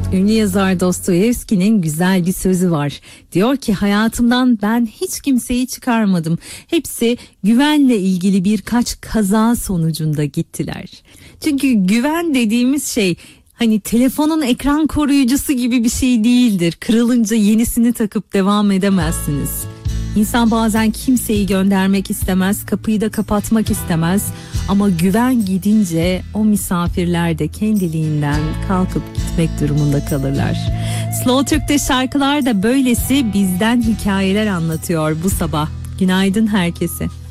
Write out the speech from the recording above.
Ünlü yazar Dostoyevski'nin güzel bir sözü var. Diyor ki hayatımdan ben hiç kimseyi çıkarmadım. Hepsi güvenle ilgili birkaç kaza sonucunda gittiler. Çünkü güven dediğimiz şey hani telefonun ekran koruyucusu gibi bir şey değildir. Kırılınca yenisini takıp devam edemezsiniz. İnsan bazen kimseyi göndermek istemez, kapıyı da kapatmak istemez. Ama güven gidince o misafirler de kendiliğinden kalkıp gitmek durumunda kalırlar. Slow Türk'te şarkılar da böylesi bizden hikayeler anlatıyor bu sabah. Günaydın herkese.